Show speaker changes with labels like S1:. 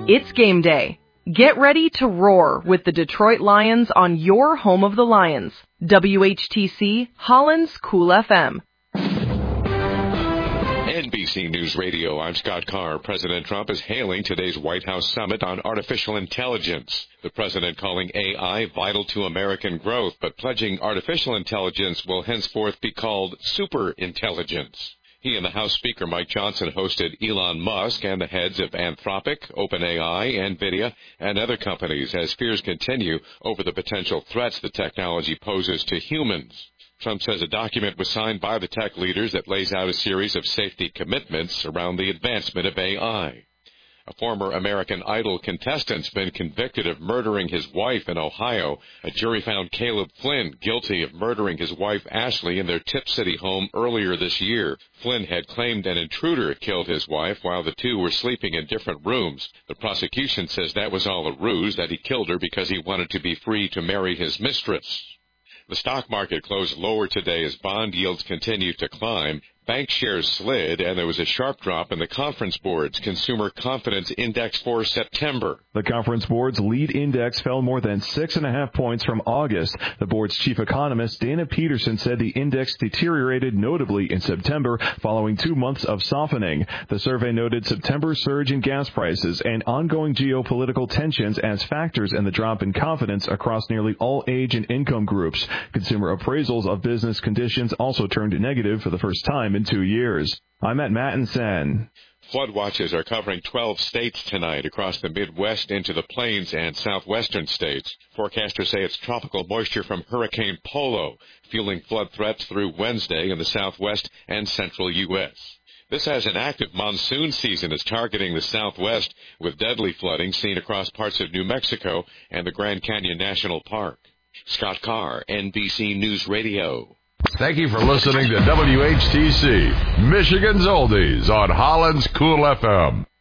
S1: It's game day. Get ready to roar with the Detroit Lions on your home of the Lions. WHTC, Holland's Cool FM.
S2: NBC News Radio, I'm Scott Carr. President Trump is hailing today's White House summit on artificial intelligence. The president calling AI vital to American growth, but pledging artificial intelligence will henceforth be called superintelligence. He and the House Speaker Mike Johnson hosted Elon Musk and the heads of Anthropic, OpenAI, NVIDIA, and other companies as fears continue over the potential threats the technology poses to humans. Trump says a document was signed by the tech leaders that lays out a series of safety commitments around the advancement of AI. A former American Idol contestant's been convicted of murdering his wife in Ohio. A jury found Caleb Flynn guilty of murdering his wife Ashley in their Tip City home earlier this year. Flynn had claimed an intruder killed his wife while the two were sleeping in different rooms. The prosecution says that was all a ruse, that he killed her because he wanted to be free to marry his mistress. The stock market closed lower today as bond yields continued to climb. Bank shares slid, and there was a sharp drop in the Conference Board's Consumer Confidence Index for September.
S3: The Conference Board's lead index fell more than 6.5 points from August. The board's chief economist, Dana Peterson, said the index deteriorated notably in September following 2 months of softening. The survey noted September's surge in gas prices and ongoing geopolitical tensions as factors in the drop in confidence across nearly all age and income groups. Consumer appraisals of business conditions also turned negative for the first time in 2 years. I'm at Mattinson.
S2: Flood watches are covering 12 states tonight across the Midwest into the plains and southwestern states. Forecasters say it's tropical moisture from Hurricane Polo, fueling flood threats through Wednesday in the southwest and central U.S. This as an active monsoon season is targeting the southwest, with deadly flooding seen across parts of New Mexico and the Grand Canyon National Park. Scott Carr, NBC News Radio.
S4: Thank you for listening to WHTC, Michigan's Oldies on Holland's Cool FM.